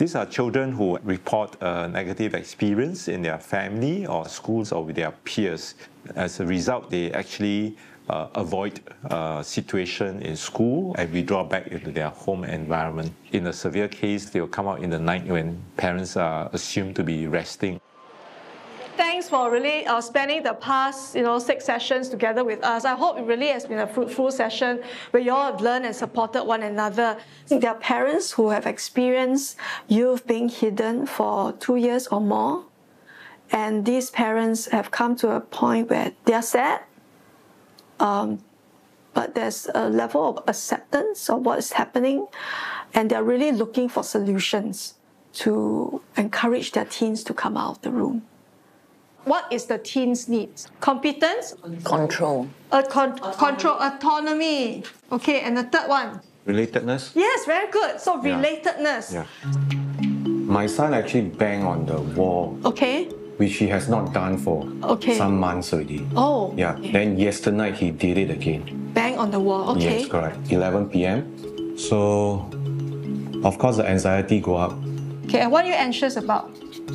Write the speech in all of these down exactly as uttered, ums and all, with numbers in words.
These are children who report a negative experience in their family or schools or with their peers. As a result, they actually uh, avoid a situation in school and withdraw back into their home environment. In a severe case, they will come out in the night when parents are assumed to be resting. Thanks for really uh, spending the past, you know, six sessions together with us. I hope it really has been a fruitful session where you all have learned and supported one another. There are parents who have experienced youth being hidden for two years or more. And these parents have come to a point where they are sad, um, but there's a level of acceptance of what is happening, and they're really looking for solutions to encourage their teens to come out of the room. What is the teens' needs? Competence? Control. Uh, con control, autonomy. Okay, and the third one? Relatedness. Yes, very good. So relatedness. Yeah. My son actually banged on the wall. Okay. Which he has not done for okay. some months already. Oh. Yeah. Okay. Then yesterday night he did it again. Bang on the wall. Okay. Yes, correct. eleven p m So, of course, the anxiety go up. Okay, and what are you anxious about?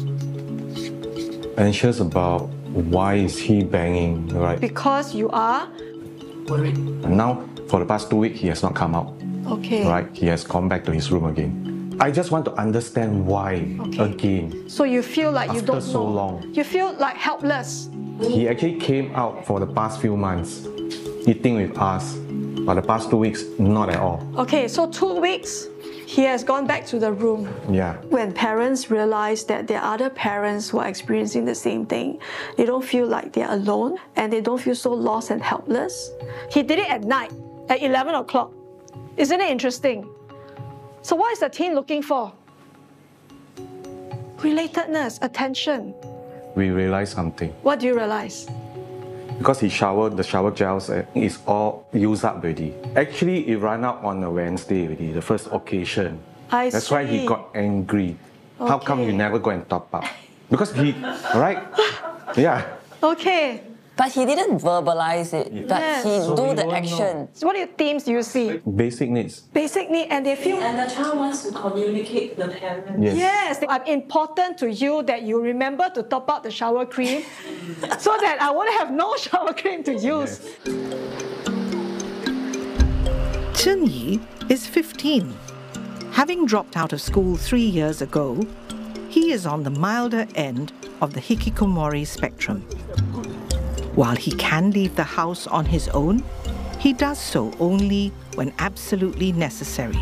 Anxious about why is he banging, right? Because you are worried. Now, for the past two weeks, he has not come out. Okay. Right? He has gone back to his room again. I just want to understand why okay. again. So you feel like After you don't so know. long. You feel like helpless. He actually came out for the past few months, eating with us, but the past two weeks, not at all. Okay, so two weeks, he has gone back to the room. Yeah. When parents realize that there are other parents who are experiencing the same thing, they don't feel like they're alone and they don't feel so lost and helpless. He did it at night, at eleven o'clock. Isn't it interesting? So what is the teen looking for? Relatedness, attention. We realized something. What do you realize? Because he showered, the shower gels is all used up already. Actually, it ran out on a Wednesday already, the first occasion. I That's see. why he got angry. Okay. How come you never go and top up? Because he, right? Yeah. Okay. But he didn't verbalize it, but Yes. he So do we the won't action. know. So what are your themes do you see? Basic needs. Basic need, and they feel... And the child wants to communicate the parents. Yes. Yes, I'm important to you that you remember to top up the shower cream so that I won't have no shower cream to use. Chen Yi is fifteen. Having dropped out of school three years ago, he is on the milder end of the hikikomori spectrum. While he can leave the house on his own, he does so only when absolutely necessary.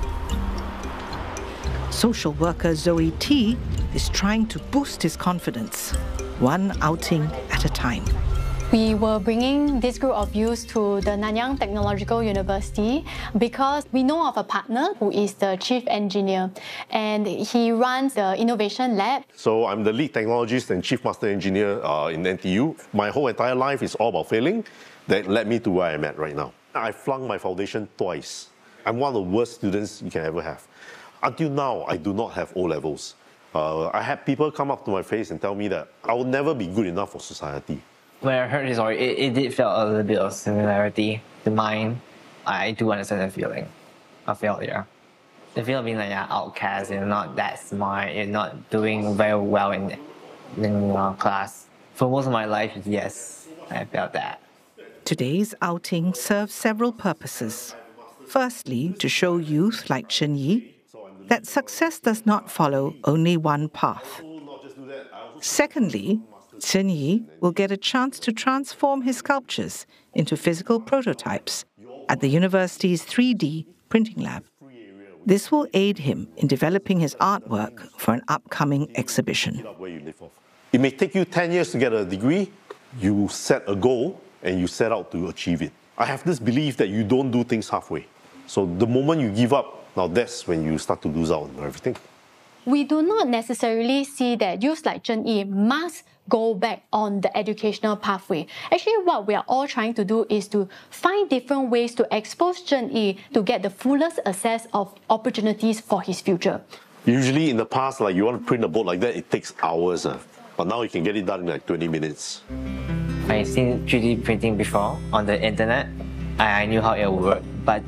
Social worker Zoe T is trying to boost his confidence, one outing at a time. We were bringing this group of youths to the Nanyang Technological University because we know of a partner who is the chief engineer, and he runs the innovation lab. So I'm the lead technologist and chief master engineer uh, in N T U. My whole entire life is all about failing. That led me to where I'm at right now. I flunked my foundation twice. I'm one of the worst students you can ever have. Until now, I do not have O levels. Uh, I had people come up to my face and tell me that I will never be good enough for society. When I heard his story, it, it did feel a little bit of similarity to mine. I do understand the feeling of failure. The feeling of being like an outcast, you're not that smart, you're not doing very well in, in uh, class. For most of my life, yes, I felt that. Today's outing serves several purposes. Firstly, to show youth like Chen Yi that success does not follow only one path. Secondly, Chen Yi will get a chance to transform his sculptures into physical prototypes at the university's three D printing lab. This will aid him in developing his artwork for an upcoming exhibition. It may take you ten years to get a degree. You set a goal and you set out to achieve it. I have this belief that you don't do things halfway. So the moment you give up, now that's when you start to lose out on everything. We do not necessarily see that youths like Chen Yi must go back on the educational pathway. Actually, what we are all trying to do is to find different ways to expose Chen Yi to get the fullest access of opportunities for his future. Usually in the past, like you want to print a board like that, it takes hours. Uh, but now you can get it done in like twenty minutes. I've seen three D printing before on the internet. I, I knew how it would work, but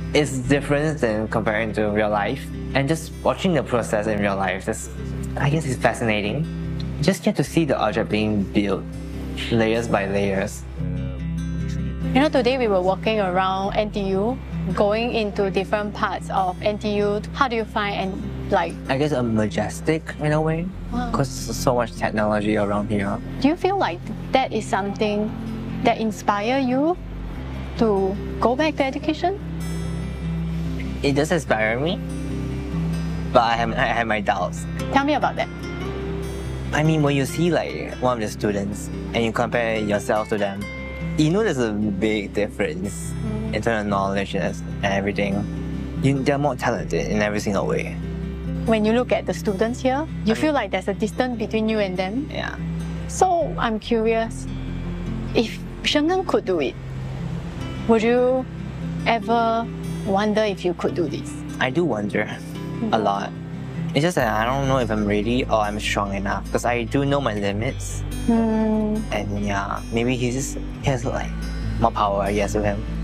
it's different than comparing to real life. And just watching the process in real life, just, I guess it's fascinating. Just get to see the object being built, layers by layers. You know, today we were walking around N T U, going into different parts of N T U. How do you find and like? I guess a majestic in a way, because wow. so much technology around here. Do you feel like that is something that inspire you to go back to education? It does inspire me, but I have, I have my doubts. Tell me about that. I mean, when you see like one of the students and you compare yourself to them, you know there's a big difference mm. in terms of knowledge and everything. You, they're more talented in every single way. When you look at the students here, you I feel mean, like there's a distance between you and them? Yeah. So I'm curious, if Shengen could do it, would you ever wonder if you could do this? I do wonder mm-hmm. a lot. It's just that I don't know if I'm ready or I'm strong enough, because I do know my limits. Mm. And yeah, maybe he just he has like more power, I guess, with him.